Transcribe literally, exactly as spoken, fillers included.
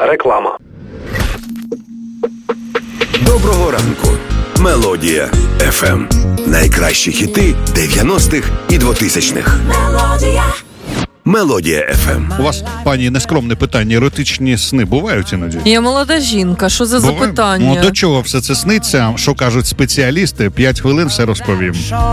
Реклама. Доброго ранку. Мелодія еф ем. Найкращі хіти дев'яностих і двотисячних. Мелодія. Мелодія еф ем. У вас, пані, нескромне питання. Еротичні сни бувають іноді? Я молода жінка, що за Буває? запитання? Ну, до чого все це сниться? Що кажуть спеціалісти? П'ять хвилин все розповім.